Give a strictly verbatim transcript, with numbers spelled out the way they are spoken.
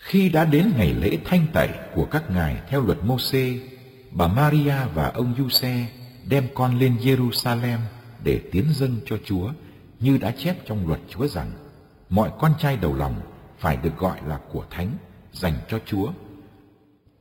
Khi đã đến ngày lễ thanh tẩy của các ngài theo luật Mô-xê, bà Maria và ông Giuse đem con lên Giê-ru-sa-lem để tiến dâng cho Chúa, như đã chép trong luật Chúa rằng mọi con trai đầu lòng phải được gọi là của thánh, dành cho Chúa